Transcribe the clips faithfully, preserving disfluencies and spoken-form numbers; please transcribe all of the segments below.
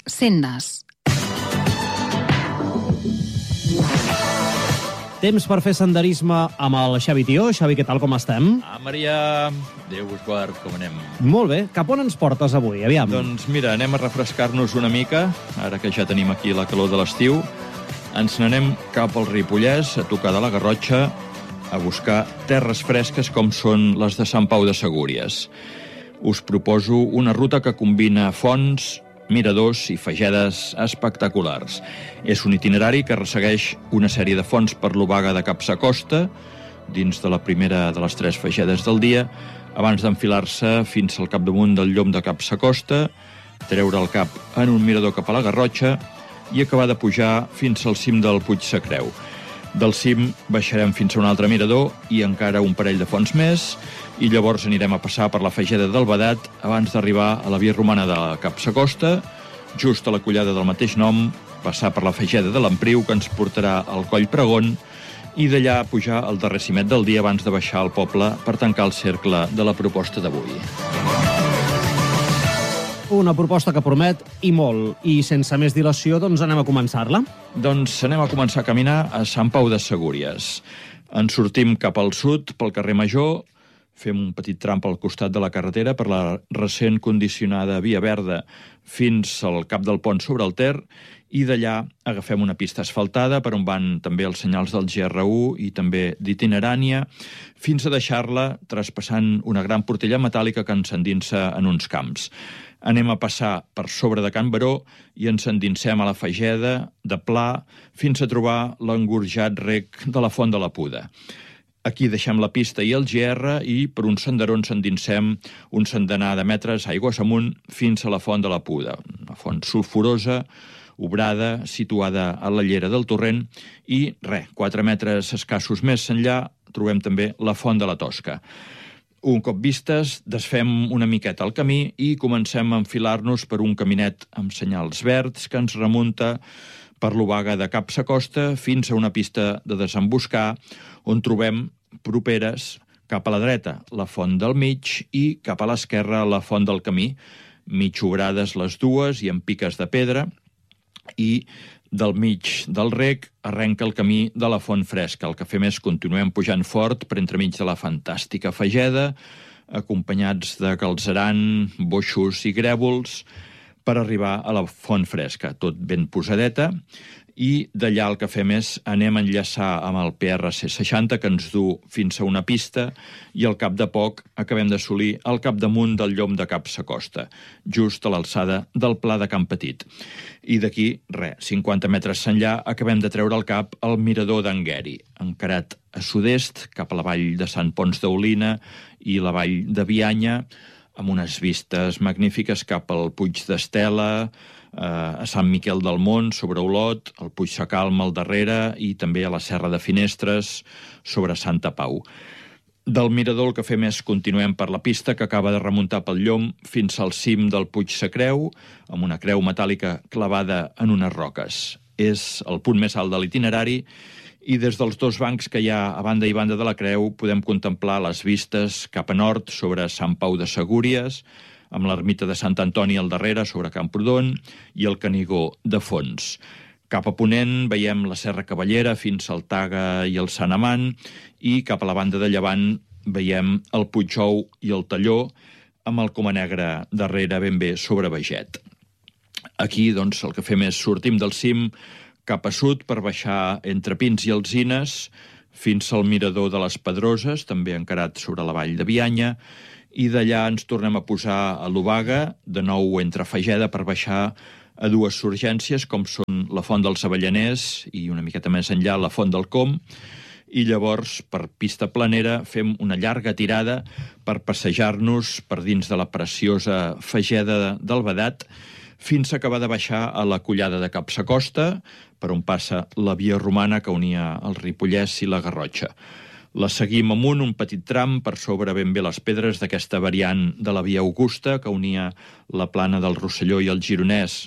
Sendes. Temps per fer senderisme amb el Xavi Tió. Xavi, què tal, com estem? Ah, Maria, Déu us guard, com anem? Molt bé. Cap on ens portes avui? Aviam. Doncs mira, anem a refrescar-nos una mica, ara que ja tenim aquí la calor de l'estiu. Ens n'anem cap al Ripollès, a tocar de la Garrotxa, a buscar terres fresques com són les de Sant Pau de Segúries. Us proposo una ruta que combina fonts, miradors i fagedes espectaculars. És un itinerari que ressegueix una sèrie de fonts per l'Obaga de Capçacosta, dins de la primera de les tres fagedes del dia, abans d'enfilar-se fins al capdamunt del Llom de Capçacosta, treure el cap en un mirador cap a la Garrotxa i acabar de pujar fins al cim del Puig Sacreu. Del cim baixarem fins a un altre mirador i encara un parell de fonts més, i llavors anirem a passar per la fageda del Badat abans d'arribar a la via romana de Capçacosta, just a la collada del mateix nom, passar per la fageda de l'Empriu, que ens portarà al Coll Pregon, i d'allà pujar al darrer cimet del dia abans de baixar al poble per tancar el cercle de la proposta d'avui. Una proposta que promet i molt, i sense més dilació, doncs anem a començar-la. Doncs anem a començar a caminar a Sant Pau de Segúries. Ens sortim cap al sud, pel carrer Major, fem un petit tram al costat de la carretera per la recent condicionada Via Verda fins al cap del pont sobre el Ter, i d'allà agafem una pista asfaltada per on van també els senyals del G R U i també d'itinerània, fins a deixar-la traspassant una gran portella metàl·lica que ens endinsa en uns camps. Anem a passar per sobre de Can Baró i ens endinsem a la fageda de Pla fins a trobar l'engorjat rec de la Font de la Puda. Aquí deixem la pista i el G R i per un senderó ens endinsem un centenar de metres aigües amunt fins a la Font de la Puda, una font sulfurosa, obrada, situada a la llera del torrent, i, res, quatre metres escassos més enllà trobem també la Font de la Tosca. Un cop vistes, desfem una miqueta el camí i comencem a enfilar-nos per un caminet amb senyals verds que ens remunta per l'Obaga de Capçacosta fins a una pista de desemboscar on trobem properes cap a la dreta la Font del Mig i cap a l'esquerra la Font del Camí, mig obrades les dues i amb piques de pedra, i del mig del rec arrenca el camí de la Font Fresca. El que fem és continuem pujant fort per entremig de la fantàstica fageda, acompanyats de galzeran, boixos i grèvols, per arribar a la Font Fresca, tot ben posadeta, i d'allà el que fem és anem a enllaçar amb el P R C seixanta, que ens du fins a una pista, i al cap de poc acabem d'assolir el capdamunt del Llom de Capçacosta, just a l'alçada del Pla de Can Petit. I d'aquí, res, cinquanta metres enllà, acabem de treure el cap al mirador d'Angueri, encarat a sud-est, cap a la vall de Sant Pons d'Olina i la vall de Bianya, amb unes vistes magnífiques cap al Puig d'Estela, a Sant Miquel del Mont, sobre Olot, al Puig Sacalm al darrere i també a la Serra de Finestres, sobre Santa Pau. Del mirador el que fem és continuem per la pista que acaba de remuntar pel Llom fins al cim del Puig Sacreu, amb una creu metàl·lica clavada en unes roques. És el punt més alt de l'itinerari i des dels dos bancs que hi ha a banda i banda de la creu podem contemplar les vistes cap a nord sobre Sant Pau de Segúries, amb l'ermita de Sant Antoni al darrere sobre Camprodon i el Canigó de fons. Cap a ponent veiem la Serra Cavallera fins al Taga i el Sant Amant, i cap a la banda de llevant veiem el Puigjou i el Talló, amb el Coma Negra darrere ben bé sobre Beget. Aquí, doncs, el que fem és sortim del cim cap a sud per baixar entre pins i alzines fins al mirador de les Pedroses, també encarat sobre la vall de Bianya, i d'allà ens tornem a posar a l'Obaga, de nou entre fageda per baixar a dues surgències, com són la Font dels Avellaners i una miqueta més enllà la Font del Com, i llavors, per pista planera, fem una llarga tirada per passejar-nos per dins de la preciosa fageda del Badat fins a acabar de baixar a la collada de Capçacosta, per on passa la via romana que unia el Ripollès i la Garrotxa. La seguim amunt un petit tram per sobre ben bé les pedres d'aquesta variant de la via Augusta que unia la plana del Rosselló i el Gironès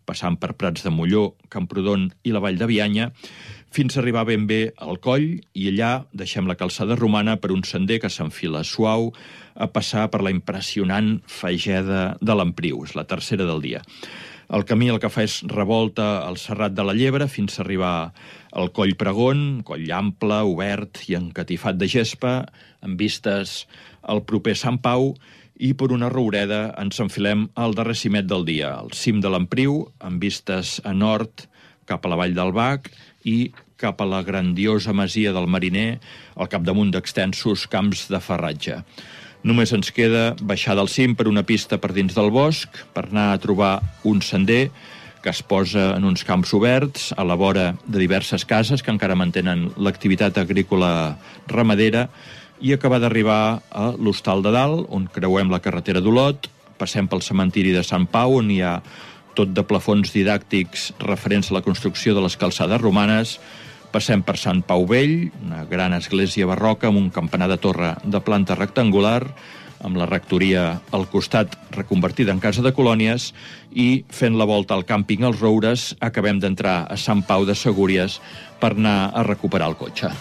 passant per Prats de Molló, Camprodon i la Vall de Bianya, fins a arribar ben bé al coll, i allà deixem la calçada romana per un sender que s'enfila suau a passar per la impressionant Fageda de l'Empriu. És la tercera del dia. El camí el que fa és revolta al Serrat de la Llebre fins a arribar al Coll Pregón, coll ample, obert i encatifat de gespa, amb vistes al proper Sant Pau, i per una roureda ens enfilem al darrer cimet del dia, al cim de l'Empriu, amb vistes a nord cap a la Vall del Bac i cap a la grandiosa masia del Mariner, al capdamunt d'extensos camps de farratge. Només ens queda baixar del cim per una pista per dins del bosc per anar a trobar un sender que es posa en uns camps oberts a la vora de diverses cases que encara mantenen l'activitat agrícola ramadera i acabar d'arribar a l'Hostal de Dalt, on creuem la carretera d'Olot, passem pel cementiri de Sant Pau, on hi ha tot de plafons didàctics referents a la construcció de les calçades romanes, passem per Sant Pau Vell, una gran església barroca amb un campanar de torre de planta rectangular, amb la rectoria al costat reconvertida en casa de colònies, i fent la volta al càmping Els Roures acabem d'entrar a Sant Pau de Segúries per anar a recuperar el cotxe.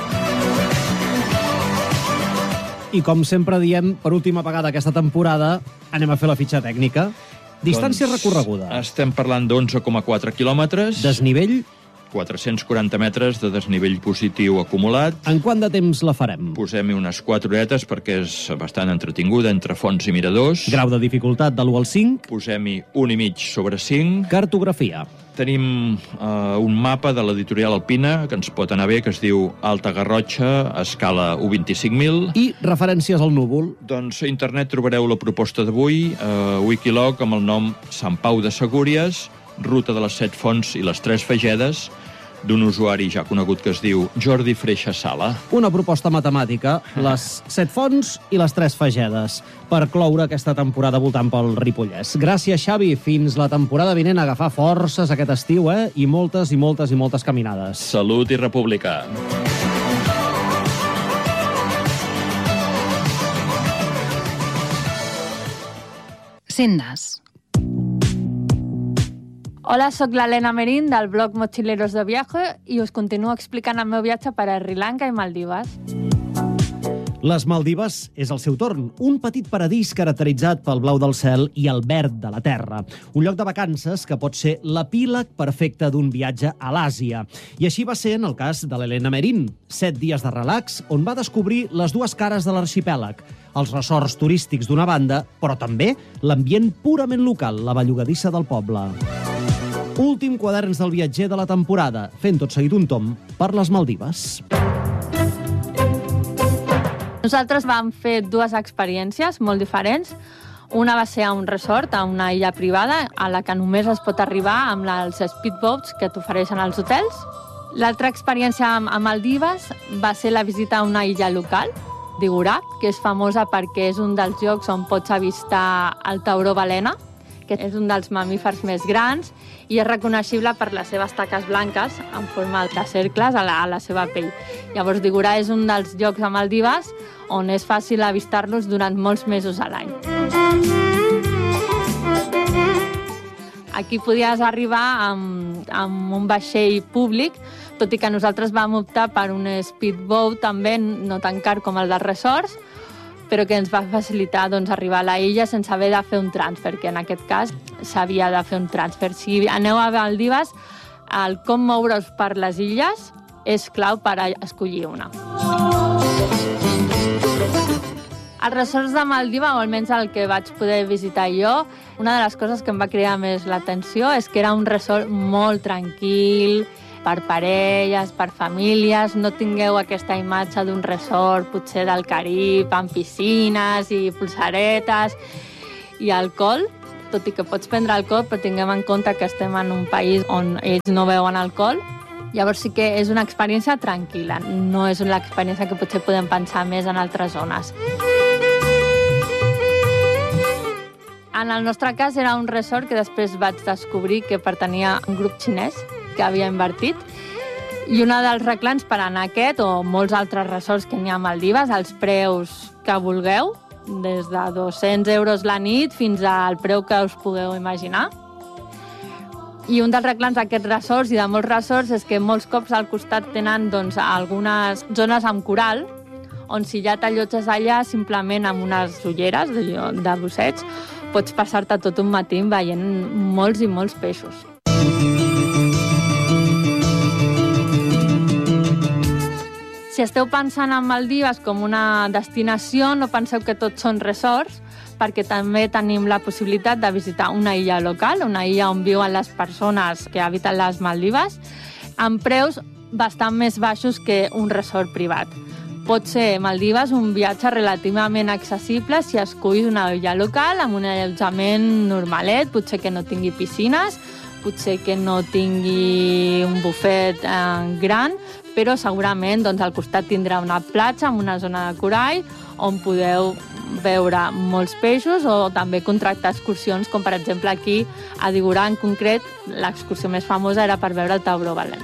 I com sempre diem, per última vegada aquesta temporada, anem a fer la fitxa tècnica. Distància doncs recorreguda. Estem parlant d'onze coma quatre quilòmetres. Desnivell. quatre-cents quaranta metres de desnivell positiu acumulat. En quant de temps la farem? Posem-hi unes quatre horetes perquè és bastant entretinguda, entre fonts i miradors. Grau de dificultat de l'u al cinc. Posem-hi un i mig sobre cinc. Cartografia. Tenim uh, un mapa de l'editorial Alpina, que ens pot anar bé, que es diu Alta Garrotxa, a escala u vint-i-cinc mil. I referències al núvol. Doncs a internet trobareu la proposta d'avui, a uh, Wikiloc, amb el nom Sant Pau de Segúries, ruta de les set fonts i les tres fagedes, d'un usuari ja conegut que es diu Jordi Freixa Sala. Una proposta matemàtica, les set fonts i les tres fagedes, per cloure aquesta temporada voltant pel Ripollès. Gràcies, Xavi. Fins la temporada vinent a agafar forces aquest estiu, eh? I moltes i moltes i moltes caminades. Salut i república. Sendes. Hola, sóc l'Helena Merín del blog Mochileros de Viaje i us continuo explicant el meu viatge per a Sri Lanka i Maldives. Les Maldives és el seu torn, un petit paradís caracteritzat pel blau del cel i el verd de la terra. Un lloc de vacances que pot ser l'epíleg perfecte d'un viatge a l'Àsia. I així va ser en el cas de l'Helena Merín. Set dies de relax on va descobrir les dues cares de l'arxipèlag. Els resorts turístics d'una banda, però també l'ambient purament local, la bellugadissa del poble. Últim quaderns del viatger de la temporada, fent tot seguit un tom per les Maldives. Nosaltres vam fer dues experiències molt diferents. Una va ser a un resort, a una illa privada, a la que només es pot arribar amb els speedboats que t'ofereixen als hotels. L'altra experiència a Maldives va ser la visita a una illa local, Digurat, que és famosa perquè és un dels llocs on pots avistar el tauró balena, que és un dels mamífers més grans i és reconeixible per les seves taques blanques en forma de cercles a la, a la seva pell. Llavors, Digurat és un dels llocs a Maldives on és fàcil avistar-los durant molts mesos a l'any. Aquí podies arribar amb, amb un vaixell públic, tot i que nosaltres vam optar per un speedboat també, no tan car com el dels resorts, però que ens va facilitar doncs, arribar a la illa sense haver de fer un transfer, que en aquest cas s'havia de fer un transfer. Si aneu a Maldives, el com moure's per les illes és clau per escollir una. Els resorts de Maldives, o almenys el que vaig poder visitar jo, una de les coses que em va cridar més l'atenció és que era un resort molt tranquil, per parelles, per famílies. No tingueu aquesta imatge d'un resort, potser del Carib, amb piscines i pulsaretes i alcohol, tot i que pots prendre alcohol, però tinguem en compte que estem en un país on ells no beuen alcohol. Llavors sí que és una experiència tranquil·la, no és l'experiència que potser podem pensar més en altres zones. En el nostre cas era un resort que després vaig descobrir que pertanyia a un grup xinès que havia invertit, i un dels reclams per anar a aquest o molts altres resorts que n'hi ha a Maldives, els preus que vulgueu, des de dos-cents euros la nit fins al preu que us pugueu imaginar. I un dels reclams d'aquests resorts i de molts resorts és que molts cops al costat tenen doncs, algunes zones amb coral, on si ja t'allotges allà simplement amb unes ulleres de, de busseig, pots passar-te tot un matí veient molts i molts peixos. Si esteu pensant en Maldives com una destinació, no penseu que tots són resorts, perquè també tenim la possibilitat de visitar una illa local, una illa on viuen les persones que habiten les Maldives, amb preus bastant més baixos que un resort privat. Pot ser Maldives un viatge relativament accessible si esculls una illa local amb un allotjament normalet, potser que no tingui piscines, potser que no tingui un bufet eh, gran, però segurament doncs, al costat tindrà una platja amb una zona de corall on podeu veure molts peixos o també contractar excursions, com per exemple aquí a Digorà en concret, l'excursió més famosa era per veure el tauró balena.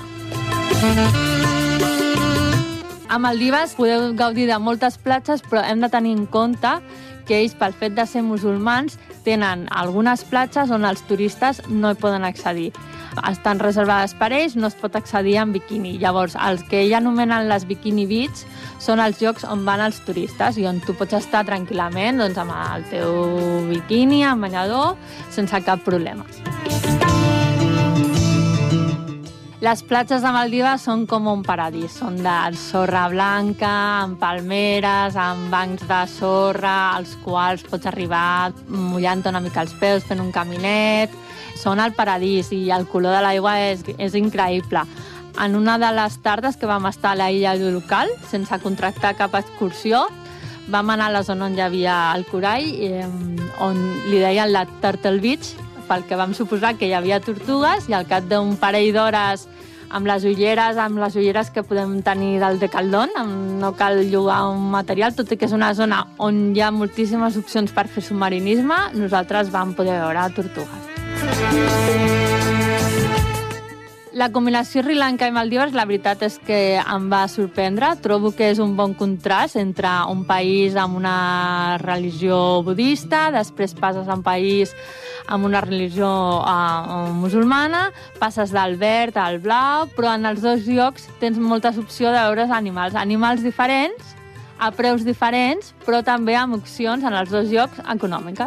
A Maldives podeu gaudir de moltes platges, però hem de tenir en compte que ells, pel fet de ser musulmans, tenen algunes platges on els turistes no hi poden accedir. Estan reservades per ells, no es pot accedir en biquini. Llavors, els que ell anomenen les bikini beach són els llocs on van els turistes i on tu pots estar tranquil·lament doncs, amb el teu biquini, amb banyador, sense cap problema. Les platges de Maldives són com un paradís. Són de sorra blanca, amb palmeres, amb bancs de sorra, als quals pots arribar mullant una mica els peus, fent un caminet. Són el paradís i el color de l'aigua és, és increïble. En una de les tardes que vam estar a la illa local, sense contractar cap excursió, vam anar a la zona on hi havia el corall, eh, on li deien la Turtle Beach, pel que vam suposar que hi havia tortugues, i al cap d'un parell d'hores amb les ulleres, amb les ulleres que podem tenir del Decathlon, no cal llogar un material, tot i que és una zona on hi ha moltíssimes opcions per fer submarinisme, nosaltres vam poder veure tortugues. La combinació Sri Lanka i Maldives, la veritat és que em va sorprendre. Trobo que és un bon contrast entre un país amb una religió budista, després passes a un país amb una religió uh, musulmana, passes del verd al blau, però en els dos llocs tens moltes opcions de veure animals. Animals diferents, a preus diferents, però també amb opcions en els dos llocs econòmiques.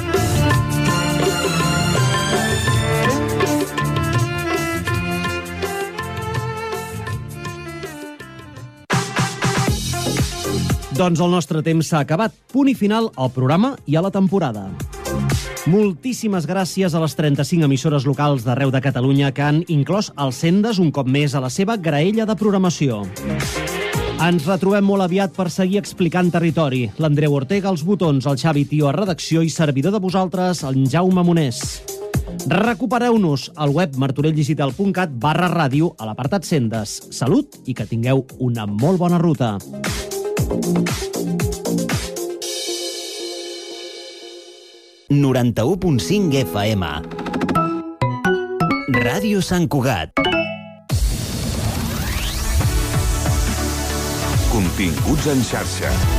Doncs el nostre temps s'ha acabat. Punt i final al programa i a la temporada. Moltíssimes gràcies a les trenta-cinc emissores locals d'arreu de Catalunya que han inclòs els Sendes un cop més a la seva graella de programació. Ens retrobem molt aviat per seguir explicant territori. L'Andreu Ortega als botons, el Xavi Tio a redacció i servidor de vosaltres, el Jaume Monés. Recupereu-nos al web martorelldigital punt cat barra ràdio a l'apartat Sendes. Salut i que tingueu una molt bona ruta. noranta-u punt cinc F M Ràdio Sant Cugat. Continguts en xarxa.